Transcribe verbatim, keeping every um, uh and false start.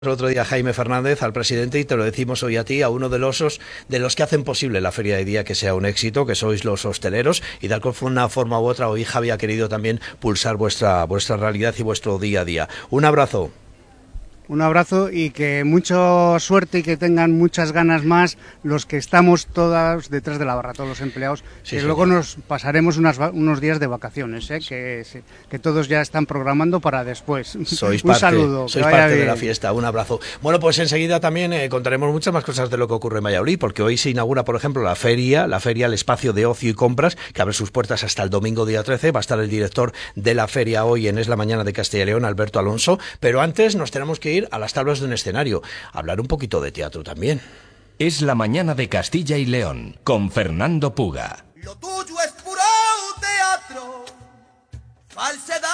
El otro día Jaime Fernández al presidente y te lo decimos hoy a ti, a uno de los osos de los que hacen posible la Feria de Día que sea un éxito, que sois los hosteleros, y de alguna forma u otra hoy Javi ha querido también pulsar vuestra, vuestra realidad y vuestro día a día. Un abrazo. Un abrazo y que mucha suerte y que tengan muchas ganas más los que estamos todas detrás de la barra, todos los empleados, Sí, que señor. luego nos pasaremos unas, unos días de vacaciones, ¿eh? que, que todos ya están programando para después. Sois Un parte, saludo. sois parte de la fiesta, un abrazo. Bueno, pues enseguida también eh, contaremos muchas más cosas de lo que ocurre en Valladolid, porque hoy se inaugura, por ejemplo, la feria, la feria, el espacio de ocio y compras, que abre sus puertas hasta el domingo día trece. Va a estar el director de la feria hoy en Es la Mañana de Castilla y León, Alberto Alonso, pero antes nos tenemos que ir a las tablas de un escenario, hablar un poquito de teatro también. Es la Mañana de Castilla y León, con Fernando Puga. Lo tuyo es puro teatro, falsedad.